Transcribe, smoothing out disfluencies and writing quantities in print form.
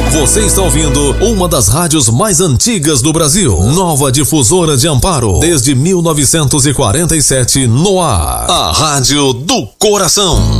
Você está ouvindo uma das rádios mais antigas do Brasil. Nova Difusora de Amparo. Desde 1947 no ar. A Rádio do Coração.